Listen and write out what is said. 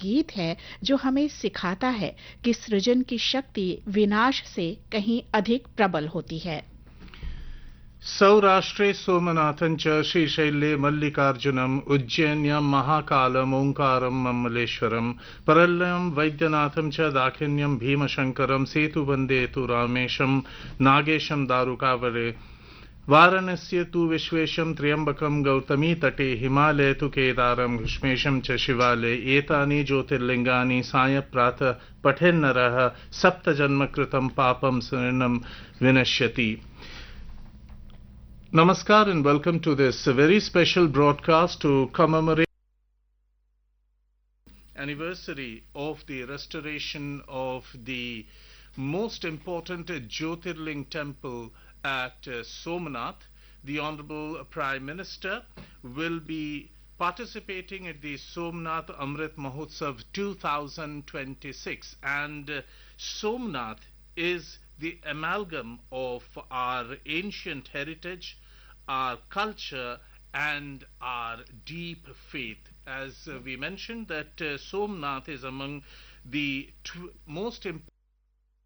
गीत है जो हमें सिखाता है कि सृजन की शक्ति विनाश से कहीं अधिक प्रबल होती है। सौराष्ट्रे सोमनाथं च श्रीशैले मल्लिकार्जुनम् उज्जैन्यां महाकालम् ओङ्कारं मम्मलेश्वरं परल्यं वैद्यनाथं च दाक्षिण्यं भीमशङ्करं सेतुबन्धे तु रामेशं नागेशं दारुकावरे वाराणस्य तु विश्वेशं त्र्यम्बकं गौतमी तटे हिमालये तु केदारं घृष्मेशं च शिवालये एतानि ज्योतिर्लिङ्गानि सायं पठेन्नरः सप्तजन्मकृतं पापं स्मरणं विनश्यति. Namaskar and welcome to this very special broadcast to commemorate the anniversary of the restoration of the most important Jyotirling temple at Somnath. The Honorable Prime Minister will be participating at the Somnath Amrit Mahotsav 2026, and Somnath is the amalgam of our ancient heritage, our culture and our deep faith. As we mentioned that Somnath is among the most important